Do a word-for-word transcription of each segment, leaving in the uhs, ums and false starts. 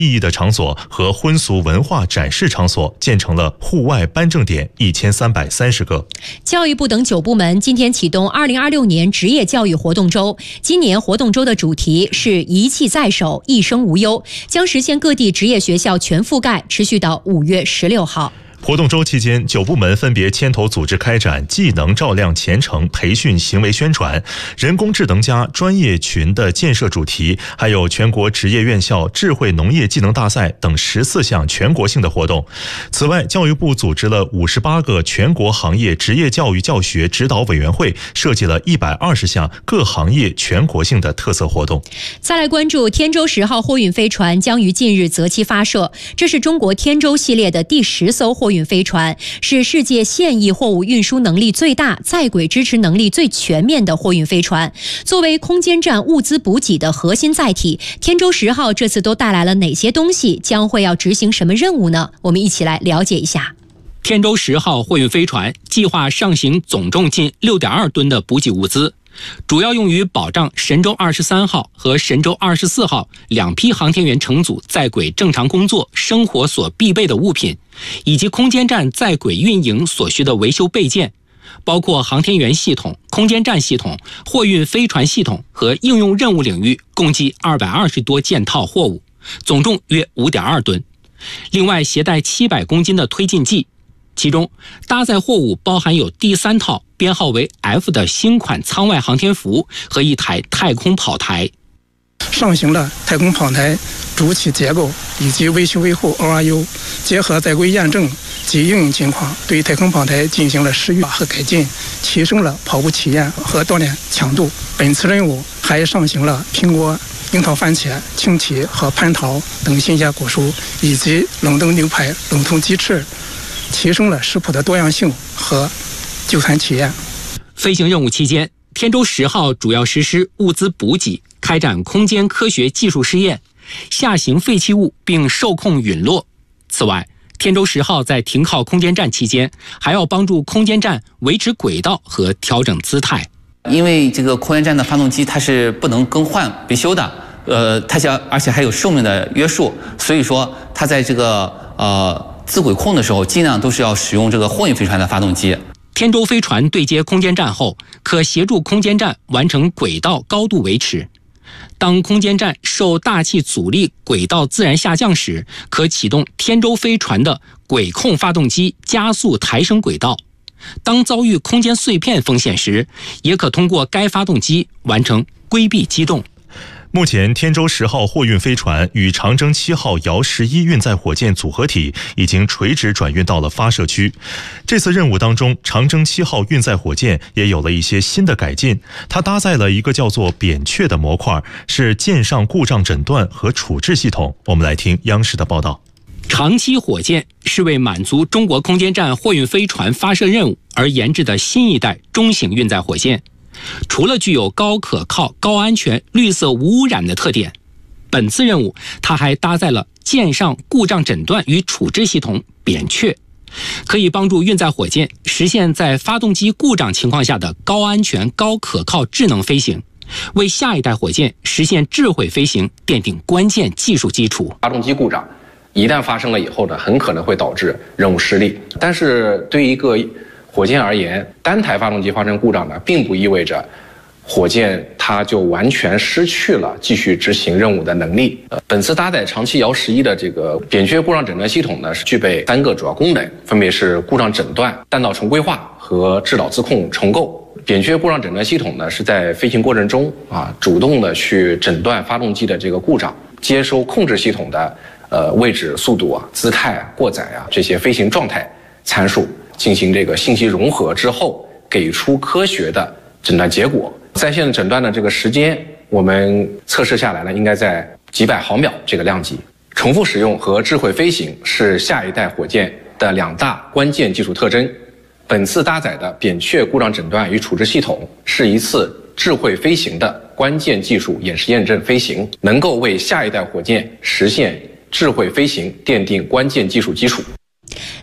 意义的场所和婚俗文化展示场所建成了户外颁证点一千三百三十个。 教育部等九部门今天启动二零二六年职业教育活动周，今年活动周的主题是一器在手，一生无忧，将实现各地职业学校全覆盖，持续到五月十六号。 活动周期间，九部门分别牵头组织开展技能照亮前程培训行为宣传、人工智能加专业群的建设主题，还有全国职业院校智慧农业技能大赛等十四项全国性的活动。此外，教育部组织了五十八个全国行业职业教育教学指导委员会，设计了一百二十项各行业全国性的特色活动。 再来关注天舟十号货运飞船将于近日择期发射，这是中国天舟系列的第十艘货运飞船，是世界现役货物运输能力最大、在轨支持能力最全面的货运飞船。作为空间站物资补给的核心载体，天舟十号这次都带来了哪些东西？将会要执行什么任务呢？我们一起来了解一下。 天舟十号货运飞船计划上行总重近 六点二吨的补给物资，主要用于保障神舟二十三号和神舟二十四号两批航天员乘组在轨正常工作生活所必备的物品，以及空间站在轨运营所需的维修备件，包括航天员系统、空间站系统、货运飞船系统和应用任务领域共计二百二十多件套货物，总重约 五点二吨。另外携带七百公斤的推进剂，其中搭载货物包含有第三套编号为 F 的新款舱外航天服和一台太空跑台。 上行了太空跑台主体结构以及维修维护 O R U， 结合在轨验证及应用情况，对太空跑台进行了试运和改进，提升了跑步体验和锻炼强度。本次任务还上行了苹果、樱桃、番茄、青提和蟠桃等新鲜果蔬，以及冷冻牛排、冷冻鸡翅，提升了食谱的多样性和就餐体验。 飞行任务期间，天舟十号主要实施物资补给，开展空间科学技术试验，下行废弃物并受控陨落。此外，天舟十号在停靠空间站期间，还要帮助空间站维持轨道和调整姿态。 因为这个空间站的发动机它是不能更换维修的，呃，它想而且还有寿命的约束，所以说它在这个呃自轨控的时候，尽量都是要使用这个货运飞船的发动机。 天舟飞船对接空间站后，可协助空间站完成轨道高度维持。当空间站受大气阻力轨道自然下降时，可启动天舟飞船的轨控发动机加速抬升轨道。当遭遇空间碎片风险时，也可通过该发动机完成规避机动。 目前，天舟十号货运飞船与长征七号遥十一运载火箭组合体已经垂直转运到了发射区。这次任务当中，长征七号运载火箭也有了一些新的改进，它搭载了一个叫做扁鹊的模块，是舰上故障诊断和处置系统。我们来听央视的报道。 长七火箭是为满足中国空间站货运飞船发射任务而研制的新一代中型运载火箭。除了具有高可靠、高安全、绿色无污染的特点，本次任务它还搭载了舰上故障诊断与处置系统扁鹊，可以帮助运载火箭实现在发动机故障情况下的高安全、高可靠智能飞行，为下一代火箭实现智慧飞行奠定关键技术基础。 发动机故障一旦发生了以后呢，很可能会导致任务失利。但是对于一个火箭而言，单台发动机发生故障呢，并不意味着火箭它就完全失去了继续执行任务的能力。呃，本次搭载长七遥十一的这个扁鹊故障诊断系统呢，是具备三个主要功能，分别是故障诊断、弹道重规划和制导自控重构。扁鹊故障诊断系统呢，是在飞行过程中啊，主动的去诊断发动机的这个故障，接收控制系统的呃位置、速度啊、姿态啊、过载啊这些飞行状态参数，进行这个信息融合之后，给出科学的诊断结果。在线诊断的这个时间，我们测试下来呢，应该在几百毫秒这个量级。重复使用和智慧飞行是下一代火箭的两大关键技术特征。本次搭载的扁鹊故障诊断与处置系统是一次智慧飞行的关键技术演示验证飞行，能够为下一代火箭实现智慧飞行奠定关键技术基础。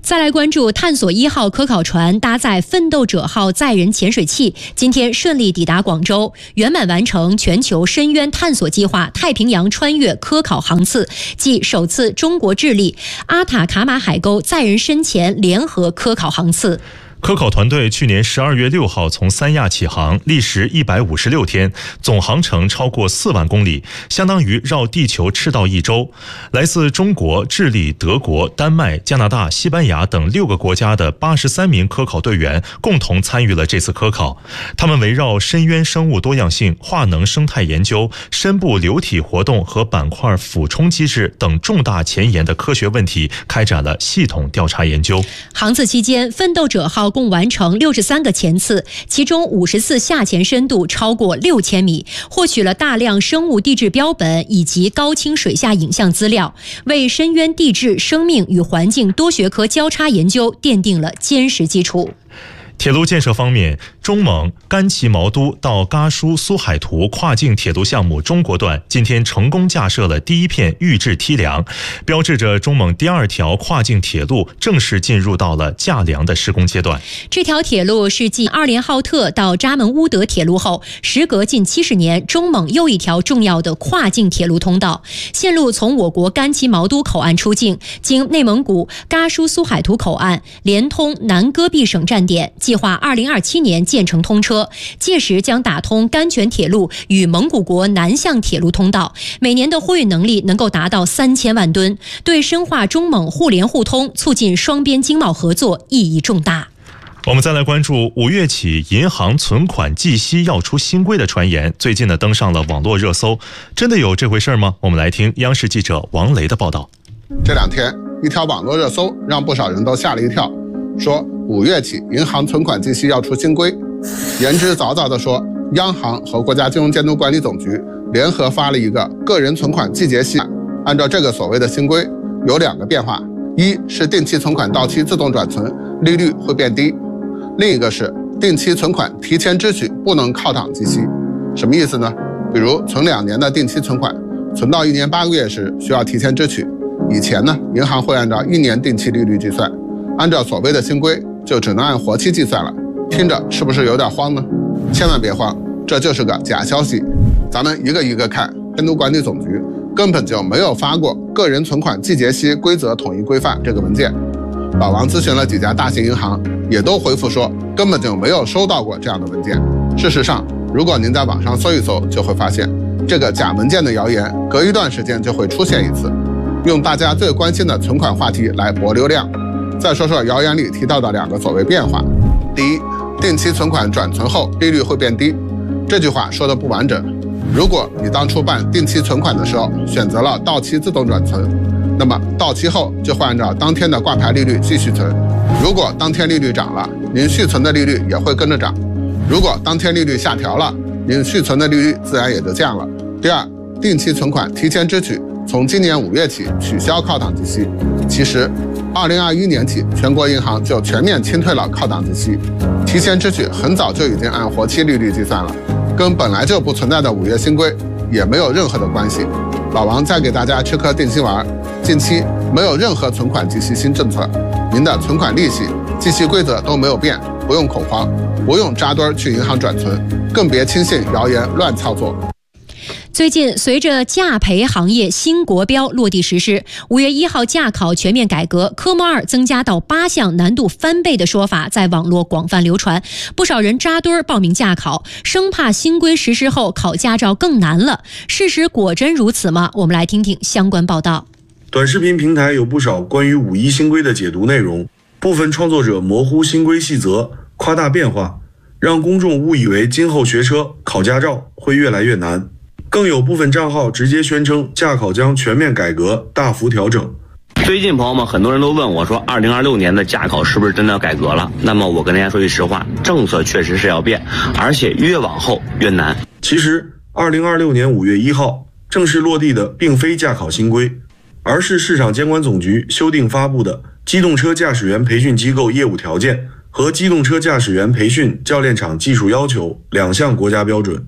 再来关注探索一号科考船搭载奋斗者号载人潜水器，今天顺利抵达广州，圆满完成全球深渊探索计划太平洋穿越科考航次，即首次中国智利阿塔卡马海沟载人深潜联合科考航次。 科考团队去年十二月六号从三亚起航，历时一百五十六天，总航程超过四万公里，相当于绕地球赤道一周。来自中国、智利、德国、丹麦、加拿大、西班牙等六个国家的八十三名科考队员共同参与了这次科考。他们围绕深渊生物多样性、化能生态研究、深部流体活动和板块俯冲机制等重大前沿的科学问题，开展了系统调查研究。 航次期间，奋斗者号共完成六十三个潜次，其中五十次下潜深度超过六千米，获取了大量生物地质标本以及高清水下影像资料，为深渊地质、生命与环境多学科交叉研究奠定了坚实基础。 铁路建设方面，中蒙甘旗毛都到嘎舒苏海图跨境铁路项目中国段今天成功架设了第一片预制梯梁，标志着中蒙第二条跨境铁路正式进入到了架梁的施工阶段。 这条铁路是继阿联浩特到扎门乌德铁路后，时隔近七十年，中蒙又一条重要的跨境铁路通道。线路从我国甘旗毛都口岸出境，经内蒙古嘎舒苏海图口岸，连通南戈壁省站点。计划二零二七年建成通车，届时将打通甘泉铁路与蒙古国南向铁路通道，每年的货运能力能够达到三千万吨，对深化中蒙互联互通、促进双边经贸合作意义重大。 我们再来关注五月起银行存款计息要出新规的传言，最近呢登上了网络热搜，真的有这回事吗？我们来听央视记者王雷的报道。 这两天一条网络热搜让不少人都吓了一跳，说五月起银行存款计息要出新规。言之凿凿地说，央行和国家金融监督管理总局联合发了一个个人存款季节性。按照这个所谓的新规，有两个变化：一是定期存款到期自动转存，利率会变低；另一个是定期存款提前支取不能靠档计息。什么意思呢？比如存两年的定期存款，存到一年八个月时需要提前支取，以前呢，银行会按照一年定期利率计算，按照所谓的新规就只能按活期计算了。听着是不是有点慌呢？千万别慌，这就是个假消息。咱们一个一个看，监督管理总局根本就没有发过个人存款季节息规则统一规范这个文件。老王咨询了几家大型银行，也都回复说根本就没有收到过这样的文件。事实上，如果您在网上搜一搜，就会发现这个假文件的谣言隔一段时间就会出现一次，用大家最关心的存款话题来博流量。再说说谣言里提到的两个所谓变化。第一，定期存款转存后利率会变低，这句话说的不完整。如果你当初办定期存款的时候选择了到期自动转存，那么到期后就会按照当天的挂牌利率继续存。如果当天利率涨了，您续存的利率也会跟着涨；如果当天利率下调了，您续存的利率自然也就降了。第二，定期存款提前支取从今年五月起取消靠档计息。其实二零二一年起，全国银行就全面清退了靠档计息，提前支取很早就已经按活期利率计算了，跟本来就不存在的五月新规也没有任何的关系。老王再给大家吃颗定心丸，近期没有任何存款计息新政策，您的存款利息、计息规则都没有变，不用恐慌，不用扎堆去银行转存，更别轻信谣言乱操作。 最近，随着驾培行业新国标落地实施，五月一号驾考全面改革，科目二增加到八项，难度翻倍的说法在网络广泛流传，不少人扎堆报名驾考，生怕新规实施后考驾照更难了。事实果真如此吗？我们来听听相关报道。 短视频平台有不少关于五一新规的解读内容，部分创作者模糊新规细则，夸大变化，让公众误以为今后学车、考驾照会越来越难。更有部分账号直接宣称驾考将全面改革、大幅调整。 最近朋友们很多人都问我说，二零二六年的驾考是不是真的要改革了？那么我跟大家说句实话，政策确实是要变，而且越往后越难。 其实二零二六年五月一号正式落地的并非驾考新规，而是市场监管总局修订发布的《机动车驾驶员培训机构业务条件》和《机动车驾驶员培训教练场技术要求》两项国家标准。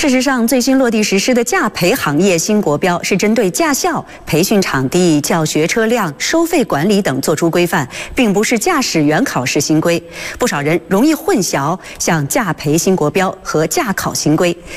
事实上，最新落地实施的驾培行业新国标是针对驾校、培训场地、教学车辆、收费管理等作出规范，并不是驾驶员考试新规。不少人容易混淆像驾培新国标和驾考新规。